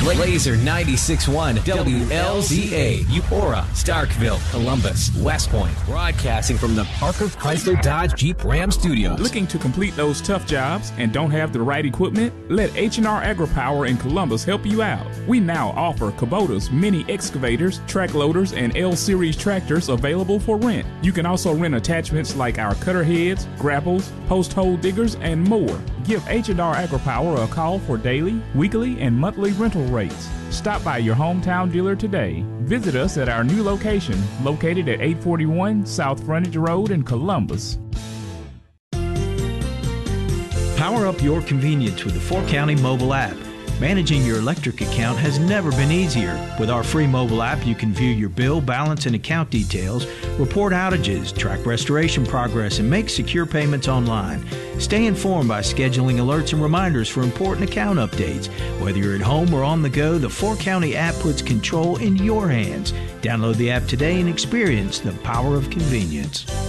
Laser 96.1 WLZA, Eupora, Starkville, Columbus, West Point, broadcasting from the Parker Chrysler Dodge Jeep Ram Studios. Looking to complete those tough jobs and don't have the right equipment? Let H&R AgriPower in Columbus help you out. We now offer Kubota's mini excavators, track loaders, and L-Series tractors available for rent. You can also rent attachments like our cutter heads, grapples, post hole diggers, and more. Give H&R AgriPower a call for daily, weekly, and monthly rental rates. Stop by your hometown dealer today. Visit us at our new location, located at 841 South Frontage Road in Columbus. Power up your convenience with the 4County mobile app. Managing your electric account has never been easier. With our free mobile app, you can view your bill, balance, and account details, report outages, track restoration progress, and make secure payments online. Stay informed by scheduling alerts and reminders for important account updates. Whether you're at home or on the go, the 4County app puts control in your hands. Download the app today and experience the power of convenience.